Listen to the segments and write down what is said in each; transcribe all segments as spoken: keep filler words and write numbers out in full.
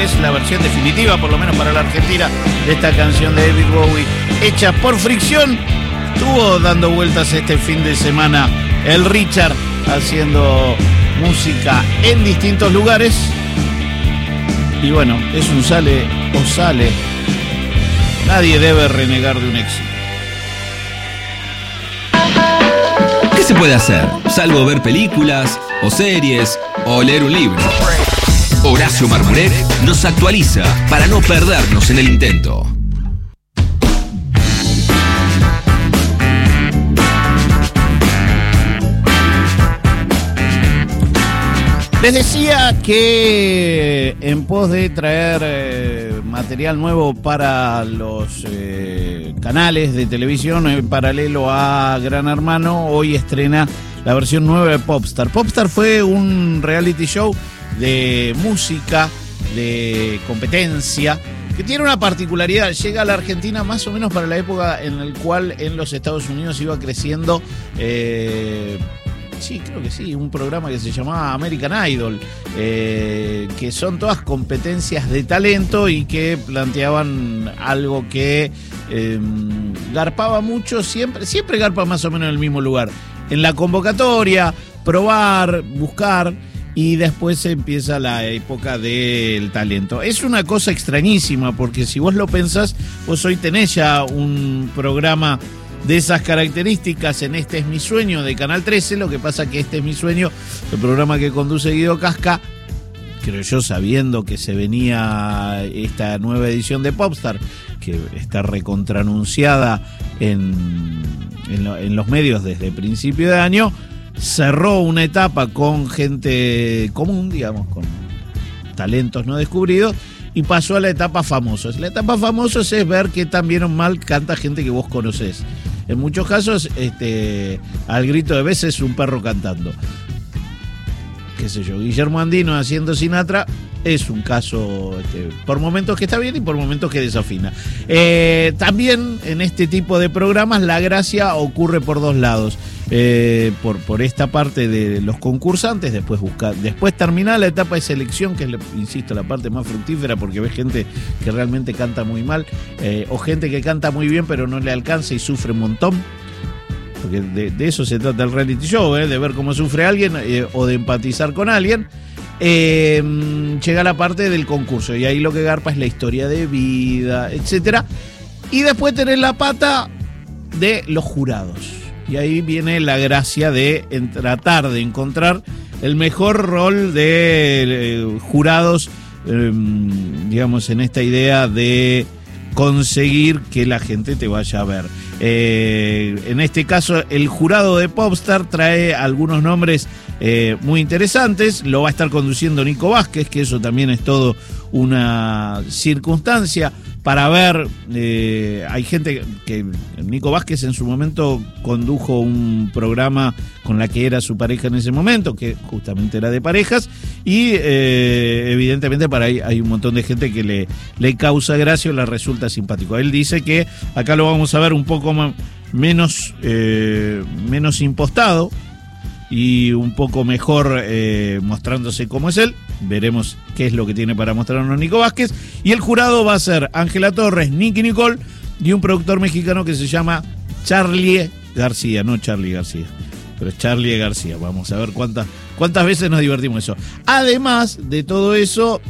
es la versión definitiva, por lo menos para la Argentina, de esta canción de David Bowie, hecha por Fricción. Estuvo dando vueltas este fin de semana el Richard, haciendo música en distintos lugares. Y bueno, es un sale o sale. Nadie debe renegar de un éxito. ¿Qué se puede hacer? Salvo ver películas, o series, o leer un libro. Horacio Marmurek nos actualiza para no perdernos en el intento. Les decía que en pos de traer eh, material nuevo para los eh, canales de televisión en paralelo a Gran Hermano, hoy estrena la versión nueva de Popstar. Popstar fue un reality show de música, de competencia, que tiene una particularidad. Llega a la Argentina más o menos para la época en la cual en los Estados Unidos iba creciendo... Eh, Sí, creo que sí, un programa que se llamaba American Idol, eh, que son todas competencias de talento y que planteaban algo que eh, garpaba mucho, siempre, siempre garpa más o menos en el mismo lugar. En la convocatoria, probar, buscar, y después empieza la época del talento. Es una cosa extrañísima, porque si vos lo pensás, vos hoy tenés ya un programa de esas características en Este es mi sueño de Canal trece. Lo que pasa que Este es mi sueño, el programa que conduce Guido Casca, creo yo, sabiendo que se venía esta nueva edición de Popstar, que está recontranunciada en, en, lo, en los medios desde principio de año, cerró una etapa con gente común, digamos, con talentos no descubridos, y pasó a la etapa famosos. La etapa famosos es ver que tan bien o mal canta gente que vos conocés. En muchos casos, este, al grito de veces, un perro cantando. Qué sé yo, Guillermo Andino haciendo Sinatra es un caso, este, por momentos que está bien y por momentos que desafina. Eh, también en este tipo de programas la gracia ocurre por dos lados. Eh, por, por esta parte de los concursantes, después buscar, después terminar la etapa de selección, que es, insisto, la parte más fructífera, porque ves gente que realmente canta muy mal, eh, o gente que canta muy bien pero no le alcanza y sufre un montón, porque de, de eso se trata el reality show, eh, de ver cómo sufre alguien, eh, o de empatizar con alguien. Eh, llega la parte del concurso, y ahí lo que garpa es la historia de vida, etcétera, y después tenés la pata de los jurados. Y ahí viene la gracia de en tratar de encontrar el mejor rol de eh, jurados, eh, digamos, en esta idea de conseguir que la gente te vaya a ver. Eh, en este caso, el jurado de Popstar trae algunos nombres eh, muy interesantes. Lo va a estar conduciendo Nico Vázquez, que eso también es todo una circunstancia para ver. Eh, hay gente que Nico Vázquez en su momento condujo un programa con la que era su pareja en ese momento, que justamente era de parejas, y eh, evidentemente para ahí hay un montón de gente que le, le causa gracia o le resulta simpático. Él dice que acá lo vamos a ver un poco más, menos, eh, menos impostado y un poco mejor eh, mostrándose como es él. Veremos qué es lo que tiene para mostrarnos Nico Vázquez. Y el jurado va a ser Ángela Torres, Nicky Nicole y un productor mexicano que se llama Charlie García, no Charlie García, pero Charlie García. Vamos a ver cuántas, cuántas veces nos divertimos eso. Además de todo eso,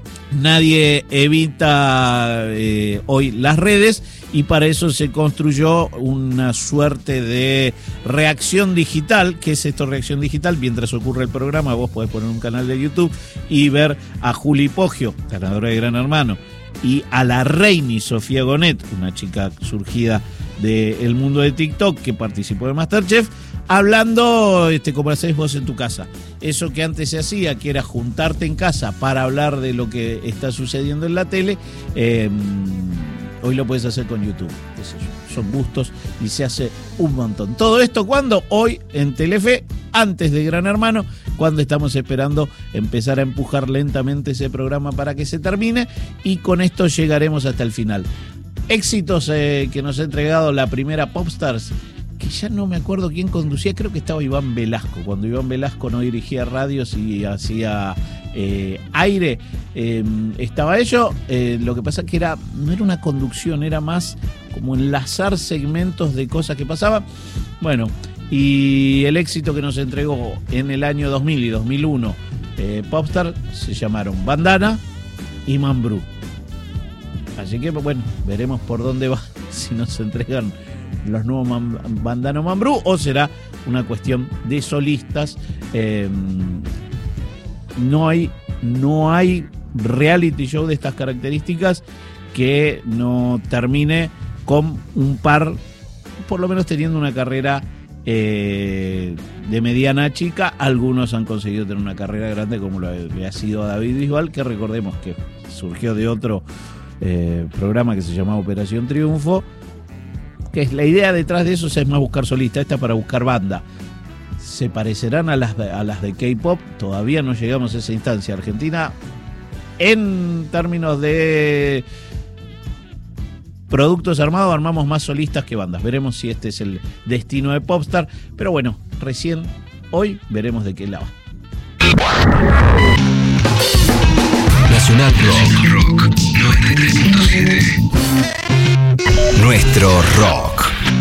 nadie evita eh, hoy las redes, y para eso se construyó una suerte de reacción digital. ¿Qué es esto, reacción digital? Mientras ocurre el programa, vos podés poner un canal de YouTube y ver a Juli Poggio, ganadora de Gran Hermano, y a la Reini Sofía Gonet, una chica surgida del mundo de TikTok que participó de MasterChef, hablando este, como hacés vos en tu casa. Eso que antes se hacía, que era juntarte en casa para hablar de lo que está sucediendo en la tele, eh, hoy lo puedes hacer con YouTube. Qué sé yo, son gustos y se hace un montón. Todo esto cuando hoy en Telefe, antes de Gran Hermano, cuando estamos esperando empezar a empujar lentamente ese programa para que se termine, y con esto llegaremos hasta el final. Éxitos eh, que nos ha entregado la primera Popstars, que que ya no me acuerdo quién conducía, creo que estaba Iván Velasco, cuando Iván Velasco no dirigía radios y hacía eh, aire, eh, estaba ello, eh, lo que pasa es que era, no era una conducción, era más como enlazar segmentos de cosas que pasaban. Bueno, y el éxito que nos entregó en el año dos mil y dos mil uno eh, Popstar se llamaron Bandana y Mambrú. Así que bueno, veremos por dónde va, si nos entregan los nuevos man, Bandana o Mambrú, o será una cuestión de solistas. Eh, no hay, no hay reality show de estas características que no termine con un par, por lo menos teniendo una carrera eh, de mediana a chica. Algunos han conseguido tener una carrera grande, como lo que ha sido David Bisbal, que recordemos que surgió de otro eh, programa que se llamaba Operación Triunfo, que es la idea detrás de eso es más buscar solista, esta para buscar banda. ¿Se parecerán a las de, a las de K-pop? Todavía no llegamos a esa instancia. Argentina, en términos de productos armados, armamos más solistas que bandas. Veremos si este es el destino de Popstar, pero bueno, recién hoy veremos de qué lado. Nacional Rock, Rock noventa y tres punto siete. Nuestro rock.